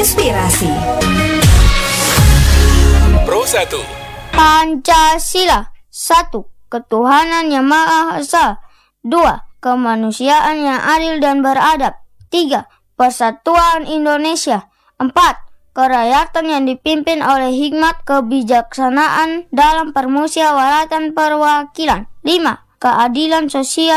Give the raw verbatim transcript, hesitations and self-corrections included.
Inspirasi Pro satu. Pancasila. Satu. Ketuhanan yang Maha Esa. Dua. Kemanusiaan yang adil dan beradab. Tiga. Persatuan Indonesia. Empat. Kerakyatan yang dipimpin oleh hikmat kebijaksanaan dalam permusyawaratan perwakilan. Lima. Keadilan sosial